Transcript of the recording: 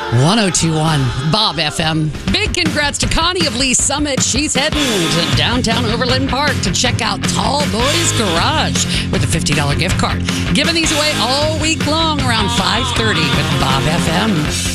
1021 Bob FM. Big congrats to Connie of Lee Summit. She's heading to downtown Overland Park to check out Tall Boys Garage with a $50 gift card. Giving these away all week long around 5:30 with Bob FM.